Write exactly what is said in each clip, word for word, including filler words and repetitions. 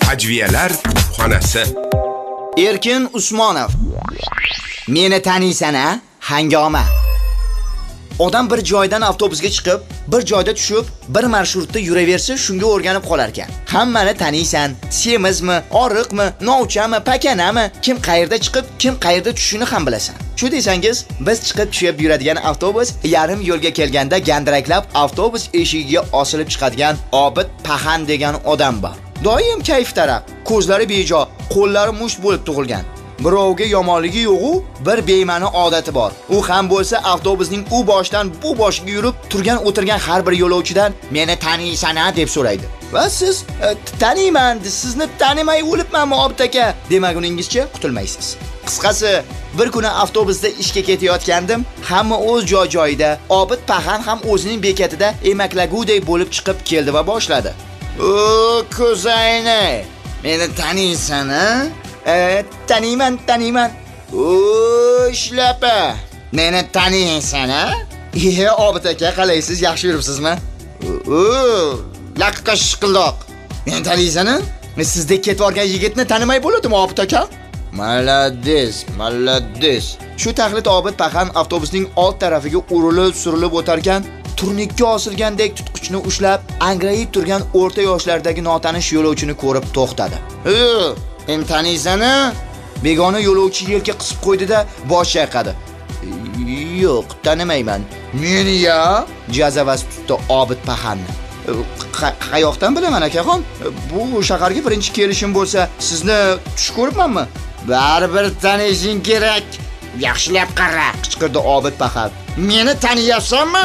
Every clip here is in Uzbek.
Hajviyalar xonasi. Erkin Usmonov. Meni taniysan-a? Hangoma. Odam bir joydan avtobusga chiqib, bir joyda tushib, bir marshrutda yuraversa, shunga o'rganib qolar ekan. Hammani taniysan, semizmi, oriqmi, novchami, pakanami, kim qayerda chiqib, kim qayerda tushishini ham bilasan. Shu desangiz, biz chiqib tushib yuradigan avtobus yarim yo'lga kelganda gandiraklab avtobus eshigiga osilib chiqadigan Obid Paxan degan odam bor. Doim kayf taraf, ko'zlari bejo, qo'llari musht bo'lib tug'ilgan. Birovga yomonligi yo'q-u, bir beymani odati bor. U ham bo'lsa avtobusning u boshdan bu boshiga yurib turgan o'tirgan har bir yo'lovchidan "Meni taniysan-a?" deb so'raydi. Va siz e, "Taniyman, sizni tanimay o'libmanmi, Obid aka?" demaguningizcha qutulmaysiz. Qisqasi, bir kuni avtobusda ishga ketayotgandim, hamma o'z joy-joyida, Obid Paxan ham o'zining bekatida emaklagudek bo'lib chiqib keldi va boshladi. "O, ko'zayni, meni taniysan-a?" E, taniyman, taniyman. O, shlapa. Meni taniysan-a? Ye, Obid aka, qalaysiz? Yaxshi yuribsizmi? O, laqqa shiqildoq. Meni taniysan-a? Men sizdek ketib olgan yigitni tanimay bo'ladimi, Obid aka? Malades, malades. Shu taqlid Obid Paxan avtobusning old tarafiga urilib, surilib o'tarkan, turnikka osilgandek tutqichni ushlab, angrayib turgan o'rta yoshlardagi notanish yo'lovchini ko'rib to'xtadi. "O, men taniysan-a?" Begona yo'lovchi yelka qisib qo'ydi-da, bosh chayqadi. "Yo'q, tanimayman." "Meni-ya?" jazavasi tutdi Obid Paxanni. "Qayoqdan bilaman, akaxon? Bu shaharga birinchi kelishim bo'lsa, sizni tush ko'ribmanmi?" "Baribir tanishing kerak. Yaxshilab qara", qichqirdi Obid Paxan. "Meni taniyapsanmi?"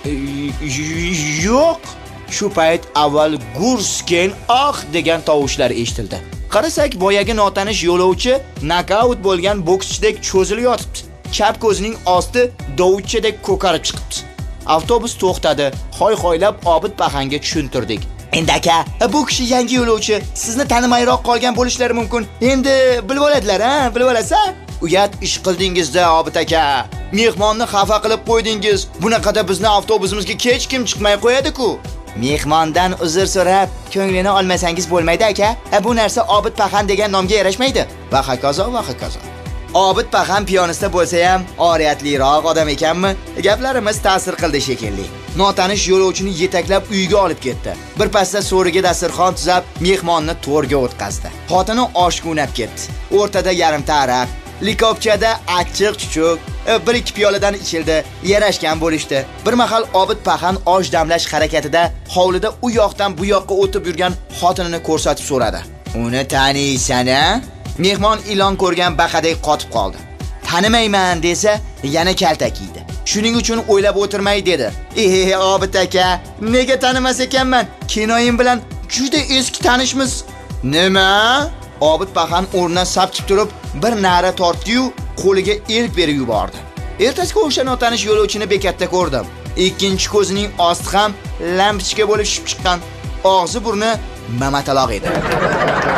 "Yo'q." Shu payt avval gursken "ah" degan tovushlar eshitildi. Qarasak, boyagi notanish yo'lovchi nokaut bo'lgan bokschidek cho'zilib yotibdi. Chap ko'zining osti dovutchadek ko'karib chiqibdi. Avtobus to'xtadi. Hoy-hoylab Obid Paxanga tushuntirdik. "Endi aka, bu kishi yangi yo'lovchi, sizni tanimayroq qolgan bo'lishlari mumkin. Endi bilib oladilar, ha? Bilib olasiz? Uyat ish qildingiz-da, Obid aka. Mehmonni xafa qilib qo'ydingiz. Bunaqada bizni avtobusimizga hech kim chiqmay qo'yadi-ku." "Mehmondan uzr so'rab, ko'nglini olmasangiz bo'lmaydi, aka. Bu narsa Obid Paxan degan nomga yarashmaydi." Va hokazo va hokazo. Obid Paxan piyonista bo'lsa ham oriyatliroq odam ekanmi? Gaplarimiz ta'sir qildi shekilli. Notanish yo'lovchini yetaklab uyiga olib ketdi. Bir pasda so'riga dasturxon tuzab, mehmonni to'rga o'tkazdi. Xotini oshga unab ketdi. O'rtada yarimta aroq, likopchada achchiq chuchuk, bir ikki piyoladan ichildi, yarashgan bo'lishdi. Bir mahal Obid Paxan osh damlash harakatida hovlida u yoqdan bu yoqqa o'tib yurgan xotinini ko'rsatib so'radi. "Uni taniysan-a?" Mehmon ilon ko'rgan baqadek qotib qoldi. "Tanimayman" desa, yana kaltak yedi. Shuning uchun o'ylab o'tirmay dedi. "Eh, Obid aka, nega tanimas ekanman? Kinoyim bilan juda eski tanishmiz." "Nima?" Obid Paxan o'rnidan sapchib turib, bir nara tortdi-yu, qo'liga elk berib yubordi. Ertasiga o'sha notanish yo'lovchini bekatda ko'rdim. Ikkinchi ko'zining osti ham lampochka bo'lib tushib chiqqan. Og'zi burni mamataloq edi.